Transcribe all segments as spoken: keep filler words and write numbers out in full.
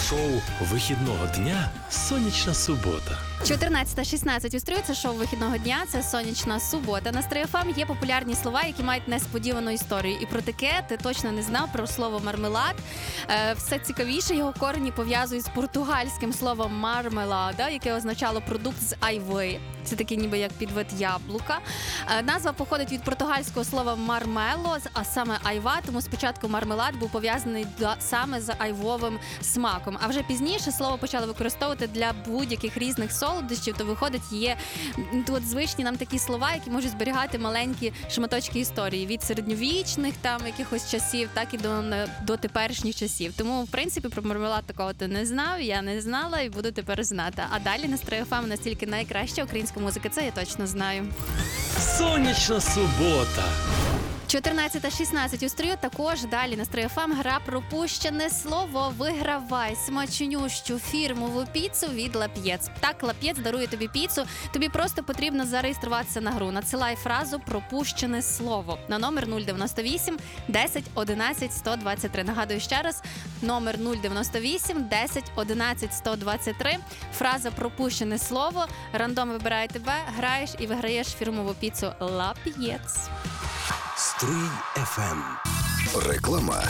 Шоу вихідного дня «Сонячна субота». чотирнадцята шістнадцять у стрію – це шоу вихідного дня, це сонячна субота. На Стрій еф ем є популярні слова, які мають несподівану історію. І про таке ти точно не знав, про слово мармелад. Е, все цікавіше, його корені пов'язують з португальським словом мармелада, яке означало продукт з айви. Це такий ніби як підвид яблука. Е, назва походить від португальського слова мармело, а саме айва, тому спочатку мармелад був пов'язаний до, саме з айвовим смаком. А вже пізніше слово почали використовувати для будь-яких різних солодощів, то виходить, є тут звичні нам такі слова, які можуть зберігати маленькі шматочки історії від середньовічних там якихось часів, так і до, до теперішніх часів. Тому, в принципі, про мармелад такого ти не знав, я не знала і буду тепер знати. А далі на Стрій еф ем настільки найкраща українська музика, це я точно знаю. Сонячна субота. чотирнадцята шістнадцять у стрію, також далі на Стрій еф ем гра «Пропущене слово». Вигравай смачнющу фірмову піцу від Лап'єц. Так, Лап'єц дарує тобі піцу, тобі просто потрібно зареєструватися на гру. Надсилай фразу «Пропущене слово» на номер нуль дев'яносто вісім десять одинадцять сто двадцять три. Нагадую ще раз, номер нуль дев'яносто вісім десять одинадцять сто двадцять три. Фраза «Пропущене слово», рандом вибирає тебе, граєш і виграєш фірмову піцу Лап'єц. Стрій еф ем. Реклама.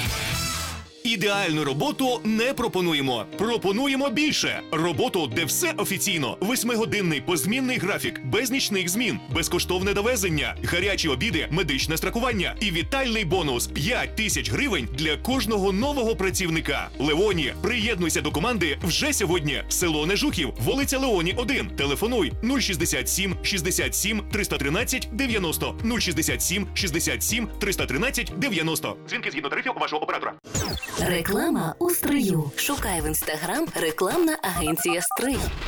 Ідеальну роботу не пропонуємо. Пропонуємо більше. Роботу, де все офіційно. Восьмигодинний позмінний графік, без нічних змін, безкоштовне довезення, гарячі обіди, медичне страхування і вітальний бонус – п'ять тисяч гривень для кожного нового працівника. Леоні, приєднуйся до команди вже сьогодні. Село Нежухів, вулиця Леоні, один. Телефонуй нуль шістдесят сім шістдесят сім триста тринадцять дев'яносто нуль шістдесят сім шістдесят сім триста тринадцять дев'яносто. Дзвінки згідно тарифів вашого оператора. Реклама у Стрию. Шукай в інстаграм рекламна агенція Стрий.